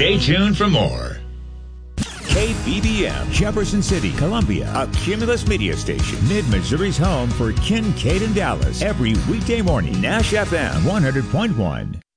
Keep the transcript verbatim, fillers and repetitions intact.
Stay tuned for more. K B B M, Jefferson City, Columbia, a Cumulus media station. Mid-Missouri's home for Kincaid and Dallas. Every weekday morning, Nash F M one hundred point one.